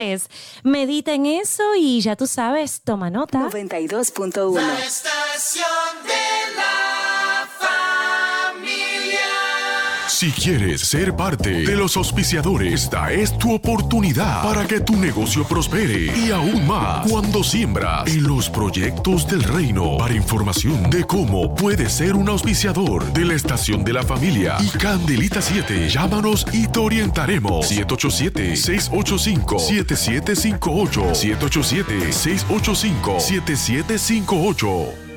Medita en eso y ya tú sabes, toma nota. 92.1. La estación de la familia. Si quieres ser parte de los auspiciadores, esta es tu oportunidad para que tu negocio prospere y aún más cuando siembras en los proyectos del reino. Para información de cómo puedes ser un auspiciador de la estación de la familia y Candelita 7, llámanos y te orientaremos. 787-685-7758. 787-685-7758.